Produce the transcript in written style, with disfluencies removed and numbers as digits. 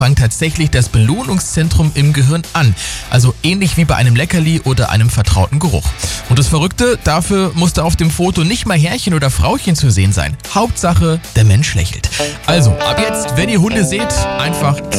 fangen tatsächlich das Belohnungszentrum im Gehirn an. Also ähnlich wie bei einem Leckerli oder einem vertrauten Geruch. Und das Verrückte, dafür musste auf dem Foto nicht mal Herrchen oder Frauchen zu sehen sein. Hauptsache, der Mensch lächelt. Also, ab jetzt, wenn ihr Hunde seht, einfach